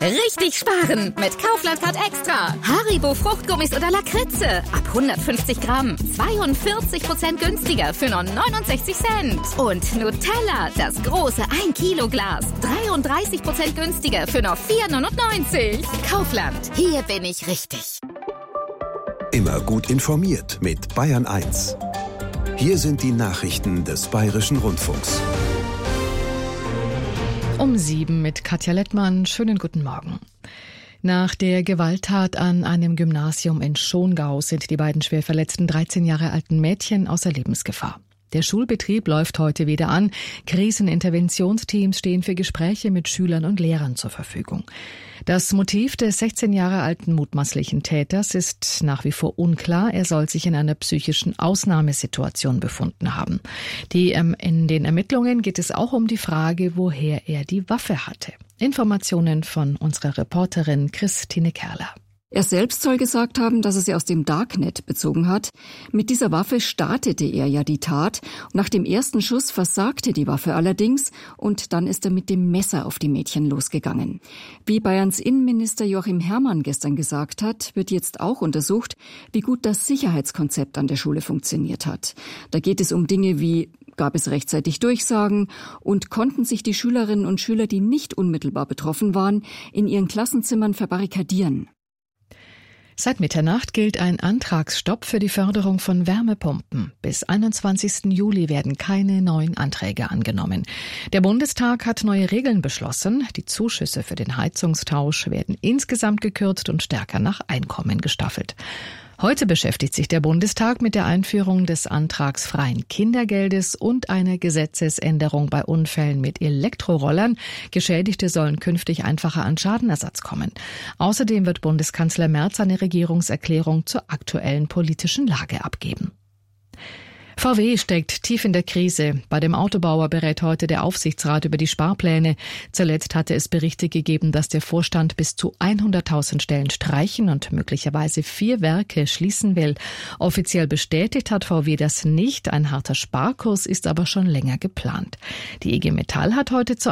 Richtig sparen mit Kaufland Card Extra. Haribo Fruchtgummis oder Lakritze. Ab 150 Gramm. 42% günstiger für nur 69 Cent. Und Nutella, das große 1 Kilo Glas. 33% günstiger für nur 4,99. Kaufland, hier bin ich richtig. Immer gut informiert mit Bayern 1. Hier sind die Nachrichten des Bayerischen Rundfunks. Um 7 mit Katja Lettmann. Schönen guten Morgen. Nach der Gewalttat an einem Gymnasium in Schongau sind die beiden schwer verletzten 13 Jahre alten Mädchen außer Lebensgefahr. Der Schulbetrieb läuft heute wieder an. Kriseninterventionsteams stehen für Gespräche mit Schülern und Lehrern zur Verfügung. Das Motiv des 16 Jahre alten mutmaßlichen Täters ist nach wie vor unklar. Er soll sich in einer psychischen Ausnahmesituation befunden haben. In den Ermittlungen geht es auch um die Frage, woher er die Waffe hatte. Informationen von unserer Reporterin Christine Kerler. Er selbst soll gesagt haben, dass er sie aus dem Darknet bezogen hat. Mit dieser Waffe startete er ja die Tat. Nach dem ersten Schuss versagte die Waffe allerdings und dann ist er mit dem Messer auf die Mädchen losgegangen. Wie Bayerns Innenminister Joachim Herrmann gestern gesagt hat, wird jetzt auch untersucht, wie gut das Sicherheitskonzept an der Schule funktioniert hat. Da geht es um Dinge wie: Gab es rechtzeitig Durchsagen und konnten sich die Schülerinnen und Schüler, die nicht unmittelbar betroffen waren, in ihren Klassenzimmern verbarrikadieren? Seit Mitternacht gilt ein Antragsstopp für die Förderung von Wärmepumpen. Bis 21. Juli werden keine neuen Anträge angenommen. Der Bundestag hat neue Regeln beschlossen. Die Zuschüsse für den Heizungstausch werden insgesamt gekürzt und stärker nach Einkommen gestaffelt. Heute beschäftigt sich der Bundestag mit der Einführung des antragsfreien Kindergeldes und einer Gesetzesänderung bei Unfällen mit Elektrorollern. Geschädigte sollen künftig einfacher an Schadenersatz kommen. Außerdem wird Bundeskanzler Merz eine Regierungserklärung zur aktuellen politischen Lage abgeben. VW steckt tief in der Krise. Bei dem Autobauer berät heute der Aufsichtsrat über die Sparpläne. Zuletzt hatte es Berichte gegeben, dass der Vorstand bis zu 100.000 Stellen streichen und möglicherweise 4 Werke schließen will. Offiziell bestätigt hat VW das nicht. Ein harter Sparkurs ist aber schon länger geplant. Die IG Metall hat heute zur